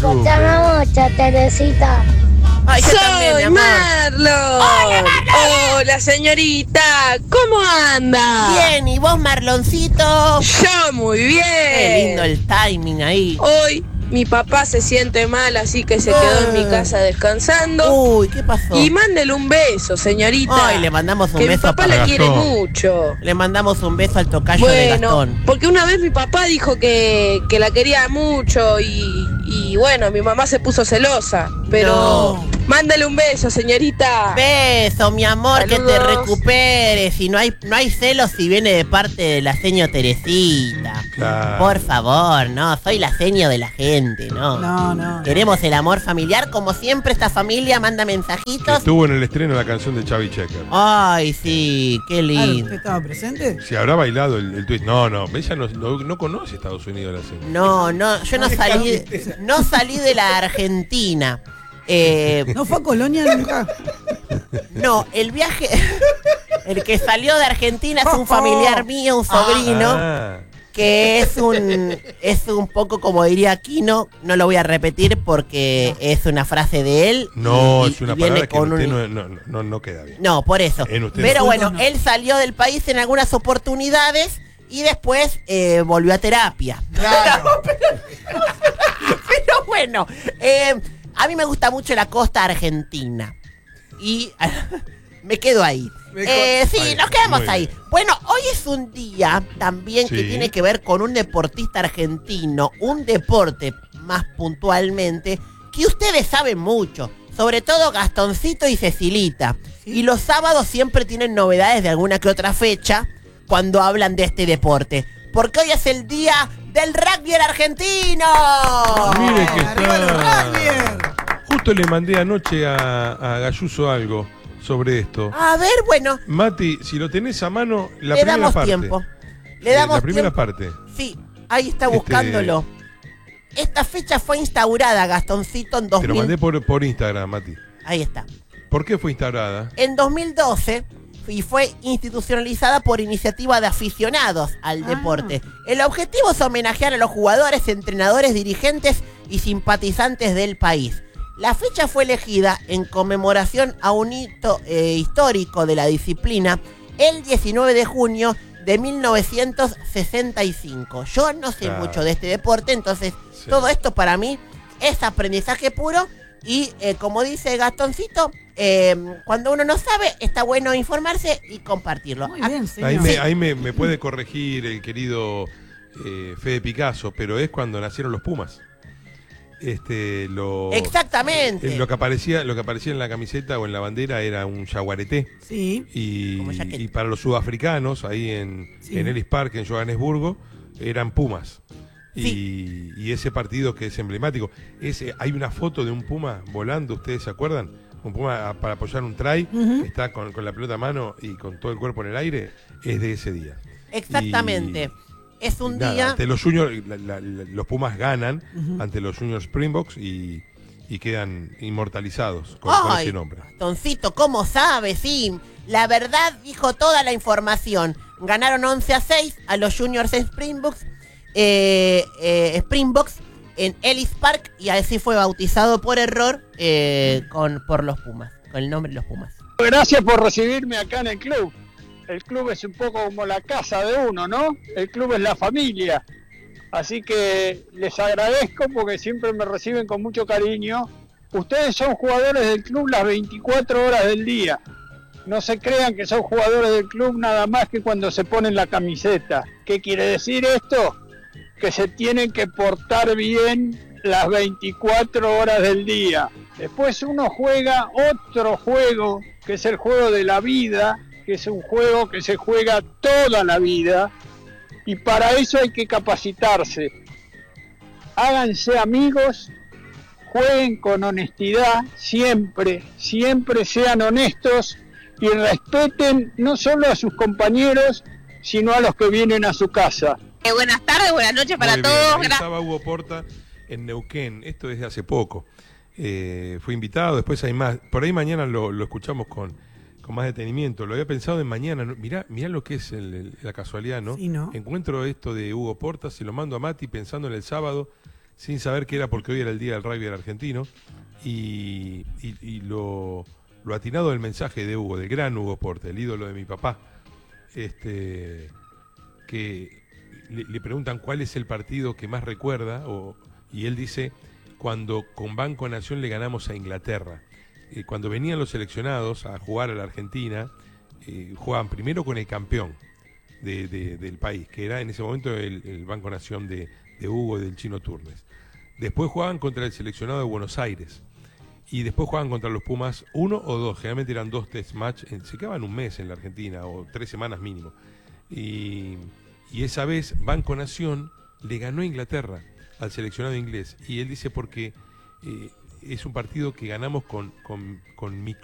escuchamos mucho, Teresita. Ay, yo también, mi Soy amor. Marlon. Hola, Marlon. Hola, señorita. ¿Cómo anda? Bien, ¿y vos, Marloncito? Yo muy bien. Qué lindo el timing ahí. Hoy mi papá se siente mal, así que se quedó en mi casa descansando. Uy, ¿qué pasó? Y mándele un beso, señorita. Ay, le mandamos un que beso mi papá para la quiere Gastón. mucho. Le mandamos un beso al tocayo de Bueno, Gastón. porque una vez mi papá dijo que la quería mucho y bueno, mi mamá se puso celosa. Pero mándale un beso, señorita. Beso, mi amor, Saludos. que te recuperes. Y no hay celos si viene de parte de la seño Teresita. Claro. Por favor, no, soy la seño de la gente, ¿no? No. Queremos el amor familiar, como siempre esta familia manda Que mensajitos. estuvo en el estreno de la canción de Chavi Checker. Ay, sí, qué lindo. ¿Usted estaba presente? Si habrá bailado el twist. No, ella no conoce Estados Unidos la señora. No, yo no salí de la Argentina. ¿No fue a Colonia nunca? No, el viaje, el que salió de Argentina es un familiar mío, un sobrino, Ah, que es un poco como diría Kino, no lo voy a repetir porque es una frase de él. no, y es una viene palabra que con usted no queda bien. No, por eso. En usted. Pero bueno, No. él salió del país en algunas oportunidades y después volvió a terapia. Claro. Pero bueno, a mí me gusta mucho la costa argentina. Y me quedo ahí. Sí, Ahí, nos quedamos muy ahí. bien. Bueno, hoy es un día también que Sí. tiene que ver con un deportista argentino, un deporte más puntualmente, que ustedes saben mucho, sobre todo Gastoncito y Cecilita. Y los sábados siempre tienen novedades de alguna que otra fecha cuando hablan de este deporte. Porque hoy es el día del rugby argentino. Mire que ¡Arriba los está. Rugbyers! Justo le mandé anoche a Gayuso algo sobre esto. A ver, bueno, Mati, si lo tenés a mano, la le primera damos parte. tiempo. Le damos la primera tiempo. parte. Sí, ahí está buscándolo. Esta fecha fue instaurada, Gastoncito, en Te lo 2000. mandé por Instagram, Mati. Ahí está. ¿Por qué fue instaurada? En 2012 y fue institucionalizada por iniciativa de aficionados al deporte. El objetivo es homenajear a los jugadores, entrenadores, dirigentes y simpatizantes del país. La fecha fue elegida en conmemoración a un hito histórico de la disciplina el 19 de junio de 1965. Yo no sé Claro. mucho de este deporte, entonces Sí. todo esto para mí es aprendizaje puro y como dice Gastoncito, cuando uno no sabe está bueno informarse y compartirlo. Muy bien, Ahí, señor. ahí me puede corregir el querido Fede Picasso, pero es cuando nacieron los Pumas. Exactamente. Lo que aparecía en la camiseta o en la bandera era un jaguareté. Sí. Como jaqueta. Y para los sudafricanos, ahí en Ellis Park, en Johannesburgo, eran Pumas. Y ese partido que es emblemático. Hay una foto de un Puma volando, ¿ustedes se acuerdan? Un Puma para apoyar un try, está con la pelota a mano y con todo el cuerpo en el aire, es de ese día. Exactamente. Es un Nada, día. ante los Juniors, los Pumas ganan ante los Juniors Springboks y quedan inmortalizados con ¡Ay! ese nombre. Toncito, ¿cómo sabe? Sí, la verdad dijo toda la información. Ganaron 11-6 a los Juniors Springboks en Ellis Park y así fue bautizado por error por los Pumas, con el nombre de los Pumas. Gracias por recibirme acá en el club. El club es un poco como la casa de uno, ¿no? El club es la familia. Así que les agradezco porque siempre me reciben con mucho cariño. Ustedes son jugadores del club las 24 horas del día. No se crean que son jugadores del club nada más que cuando se ponen la camiseta. ¿Qué quiere decir esto? Que se tienen que portar bien las 24 horas del día. Después uno juega otro juego, que es el juego de la vida, que es un juego que se juega toda la vida, y para eso hay que capacitarse. Háganse amigos, jueguen con honestidad, siempre sean honestos y respeten no solo a sus compañeros, sino a los que vienen a su casa. Buenas tardes, buenas noches para Muy bien, todos. ahí estaba Hugo Porta en Neuquén, esto es de hace poco. Fue invitado, después hay más. Por ahí mañana lo escuchamos con más detenimiento. Lo había pensado en mañana. Mirá lo que es la casualidad, ¿no? Sí, ¿no? Encuentro esto de Hugo Porta, se lo mando a Mati pensando en el sábado. sin saber que era porque hoy era el día del rugby argentino, y lo atinado del mensaje de Hugo, del gran Hugo Porte, el ídolo de mi papá, que le preguntan cuál es el partido que más recuerda, y él dice, cuando con Banco Nación le ganamos a Inglaterra. Cuando venían los seleccionados a jugar a la Argentina, jugaban primero con el campeón del país, que era en ese momento el Banco Nación de Hugo y del Chino Turnes. Después jugaban contra el seleccionado de Buenos Aires. Y después jugaban contra los Pumas 1 o 2, generalmente eran 2 test match, se quedaban un mes en la Argentina, o 3 semanas mínimo. Y esa vez Banco Nación le ganó a Inglaterra al seleccionado inglés. Y él dice porque es un partido que ganamos con mi